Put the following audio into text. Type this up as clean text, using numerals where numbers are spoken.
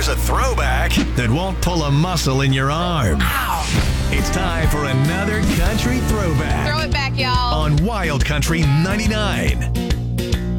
a throwback that won't pull a muscle in your arm. Ow. It's time for another country throwback. Throw it back, y'all. On Wild Country 99.